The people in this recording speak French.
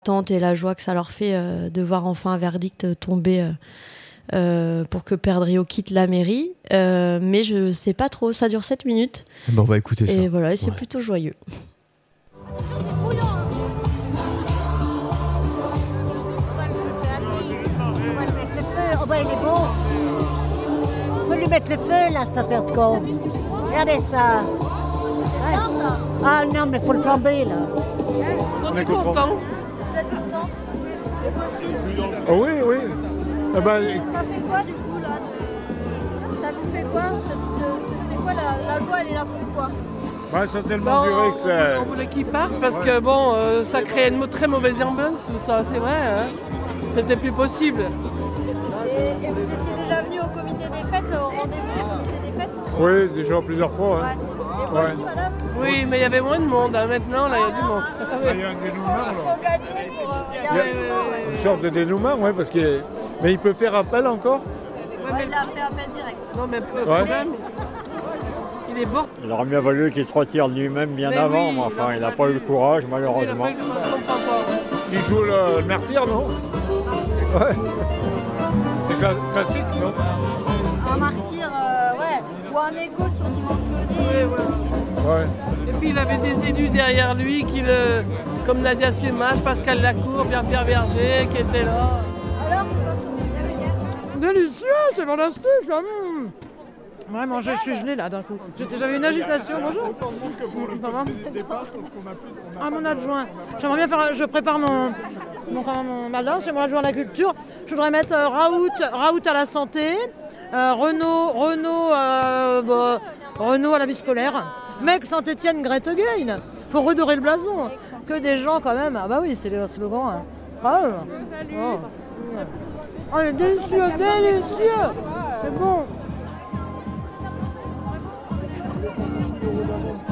Et la joie que ça leur fait de voir enfin un verdict tomber pour que Perdriau quitte la mairie. Mais je sais pas trop, ça dure 7 minutes. On va écouter ça. Et voilà, c'est plutôt joyeux. On va lui mettre le feu. Oh bah il est beau. On peut lui mettre le feu là, ça fait de con. Regardez ça. Ouais. Ah non, mais faut le flamber là. On est content. Vous êtes content? C'est possible. Oh oui, oui. Ça fait quoi du coup là Ça vous fait quoi? C'est quoi la joie? Elle est là pourquoi? Ça c'est le monde du Rex. On voulait qu'il parte parce que ça créait une très mauvaise ambiance, tout ça, c'est vrai. Hein. C'était plus possible. Et vous étiez déjà venu au comité des fêtes, au rendez-vous du comité des fêtes? Oui, déjà plusieurs fois. Hein. Et vous aussi, madame? Oui, mais il y avait moins de monde. Hein. Maintenant, là, il y a du monde. Il y a un dénouement là. Il faut gagner pour... Il y a un dénouement, Une sorte de dénouement, oui, parce que... Mais il peut faire appel encore? Ouais, il a fait appel direct. Non, mais le problème, il est bon. Il aurait mieux valu qu'il se retire lui-même bien avant, mais enfin, il n'a pas eu le courage, malheureusement. Il joue le martyr, non? Ouais. C'est classique, non? Un martyr, ouais. Ou un égo surdimensionné. Ouais. Et puis il avait des élus derrière lui, comme Nadia Semache, Pascal Lacour, Pierre Berger, qui étaient là. Alors, c'est pas sûr. Délicieux, c'est fantastique quand même. Vraiment, je suis gelée là d'un coup. J'avais une agitation, bonjour. Ça va? Ah, mon adjoint. J'aimerais bien faire, je prépare mon malin, c'est mon adjoint à la culture. Je voudrais mettre Raoult à la santé, Renaud à la vie scolaire, Mec Saint-Étienne, Grete Gain. Faut redorer le blason. Que des gens quand même. Ah bah oui, c'est le slogan. Hein. Ah, oh. Oh, il est délicieux, délicieux. C'est bon.